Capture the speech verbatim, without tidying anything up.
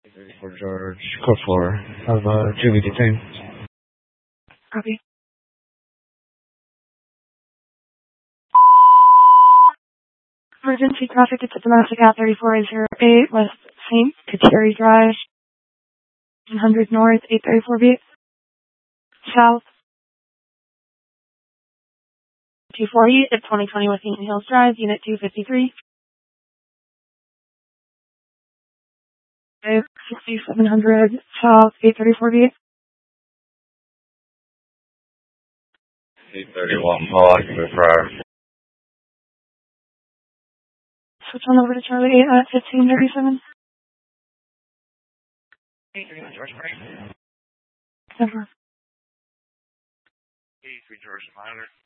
For George, code four, have uh, Julie detained. Copy. Emergency traffic at domestic at thirty-four oh eight West Saint Kateri Drive, one hundred North, eight thirty-four B. South, two forty at twenty twenty West Eaton Hills Drive, Unit two fifty-three. sixty-seven hundred South, eight thirty-four B. eight thirty-one, Paul, occupied prior. Switch on over to Charlie eight at fifteen thirty-seven. eight thirty-one, George, break. Never. eighty-three, George, monitor.